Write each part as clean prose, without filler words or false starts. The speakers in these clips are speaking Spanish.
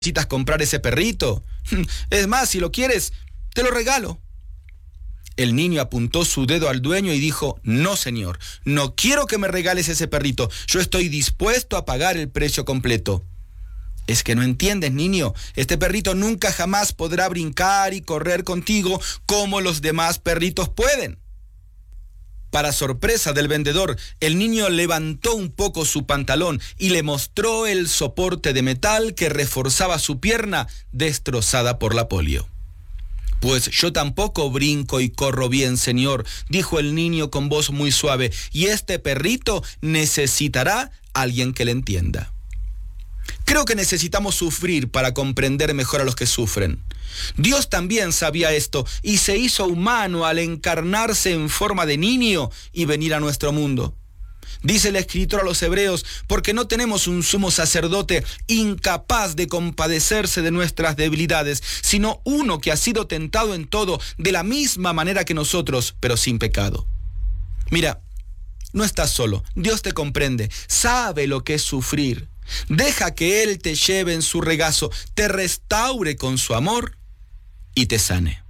necesitas comprar ese perrito. Es más, si lo quieres, te lo regalo. El niño apuntó su dedo al dueño y dijo: no, señor, no quiero que me regales ese perrito. Yo estoy dispuesto a pagar el precio completo. Es que no entiendes, niño. Este perrito nunca jamás podrá brincar y correr contigo como los demás perritos pueden. Para sorpresa del vendedor, el niño levantó un poco su pantalón y le mostró el soporte de metal que reforzaba su pierna destrozada por la polio. Pues yo tampoco brinco y corro bien, señor, dijo el niño con voz muy suave, y este perrito necesitará a alguien que le entienda. Creo que necesitamos sufrir para comprender mejor a los que sufren. Dios también sabía esto y se hizo humano al encarnarse en forma de niño y venir a nuestro mundo. Dice el escritor a los hebreos: porque no tenemos un sumo sacerdote incapaz de compadecerse de nuestras debilidades, sino uno que ha sido tentado en todo de la misma manera que nosotros, pero sin pecado. Mira, no estás solo. Dios te comprende, sabe lo que es sufrir. Deja que Él te lleve en su regazo, te restaure con su amor y te sane.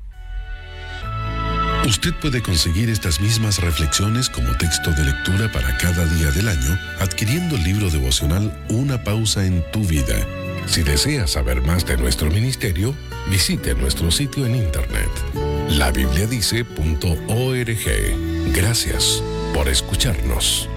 Usted puede conseguir estas mismas reflexiones como texto de lectura para cada día del año adquiriendo el libro devocional Una pausa en tu vida. Si desea saber más de nuestro ministerio, visite nuestro sitio en internet labibliadice.org. Gracias por escucharnos.